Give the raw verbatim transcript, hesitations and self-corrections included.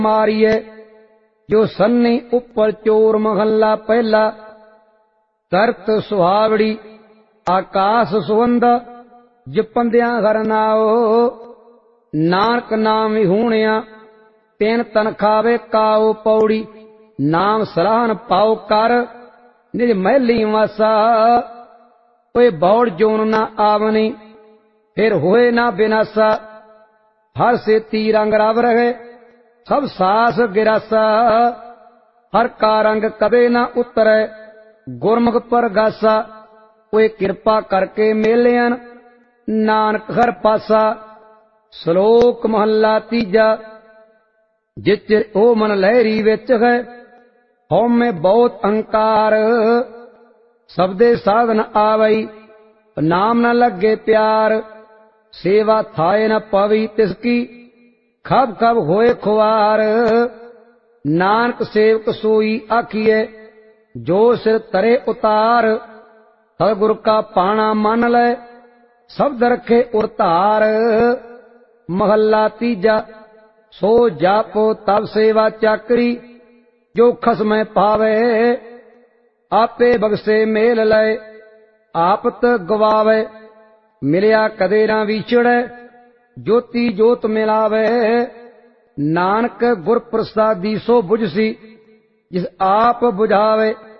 मारिए जो सन्नी उपर चोर महला पहला। करत सुहावड़ी आकाश सुवंद जपंदियां घर नाओ। नानक नाम विहूणिया तेन तन खावे काओ पौड़ी। नाम सराहन पाओ कर निज महली वासा। कोई बौड़ जोन ना आवनी फिर होए ना बिनासा। हर से ती रंग रव रहे सब सास गिरासा। हर का रंग कदे ना उतरे गुरमुख पर गासा। कोई कृपा करके मेलियन नानक घर पासा। श्लोक महला तीजा जिच ओ मन लहरी विच है हौ में बहुत अंकार। सबदे साधन आवई नाम न लगे प्यार। सेवा थाए न पवी तिसकी खब खब होए खुआर। नानक सेवक सोई आखिए जो सिर तरे उतार। सतगुर का पाना मन ले शब्द रखे उरतार। महला तीजा सो जापो तब सेवा चाकरी। जो खसमें पावे आपे बगसे मेल लय आपत गवावे। मिलिया कदे ना विछड़े ज्योति जोत मिलावे। नानक गुर प्रसादी सो बुझसी जिस आप बुझावे।